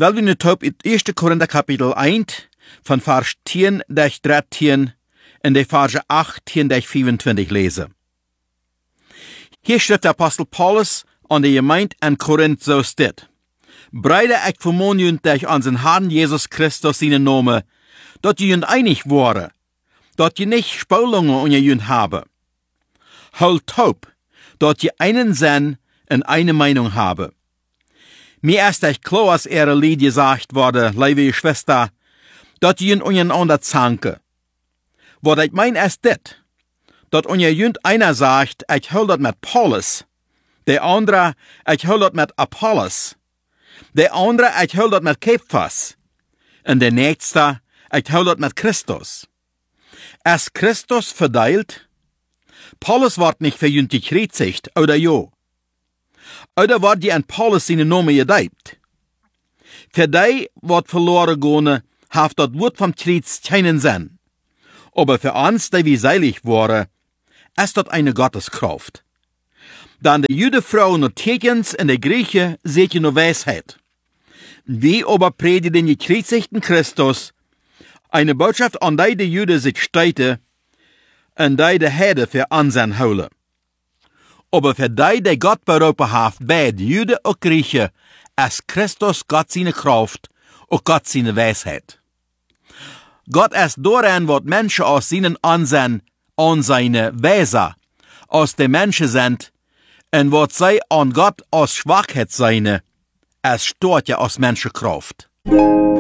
Wel we nu op het 1 Korinther kapitel 1, van vers 10 tot 13 en de verse 18 tot 25 lezen. Hier schrijft de apostel Paulus aan de gemeente in Korinth zo dit. Breide ik vermoon jullie durch unseren Herrn Jesus Christus seinen Namen, dat jullie einig waren, dat je nicht Spulungen unter jullie haben. Holt taub, dat je einen Sinn und eine Meinung habe. Mir ist echt klar, als Lied gesagt wurde, liebe Schwester, dat jullie untereinander zanken. Wat ich mein ist dit, dat jullie einer sagt, ich hol dat mit Paulus, der andere, ich hol dat mit Apollos, der andere, ich hol dat mit Kephas, und der nächste, ich hol dat mit Christus. Ist Christus verdeilt? Paulus wird nicht für jünt gekreuzigt, oder jo? Oder wird die an Paulus seine Name gedeibt? Für die, wat verloren gone, haft dat Wort vom Kreuz keinen Sinn. Aber für uns, die wir seilig waren, ist dat eine Gotteskraft. Dann die Judefrau nur Tekens und die Grieche seht ihr nur Weisheit. Wir aber predigen den gekreuzigten Christus, eine Botschaft an die Juden sich steite, und die Herde für Ansehen holen. Aber für die Gott berufen hat, beide Juden und Griechen, ist Christus Gott seine Kraft und Gott seine Weisheit. Gott ist darin, was Menschen aus seinen Ansehen an seine Weise aus den Menschen sind, und was sie an Gott aus Schwachheit seine, es steht ja aus Menschenkraft.